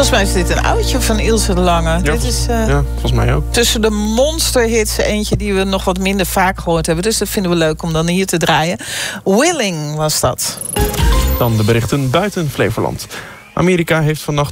Volgens mij is dit een oudje van Ilse de Lange. Ja, Dit is volgens mij ook. tussen de monsterhits eentje die we nog wat minder vaak gehoord hebben. Dus dat vinden we leuk om dan hier te draaien. Willing was dat. Dan de berichten buiten Flevoland. Amerika heeft vannacht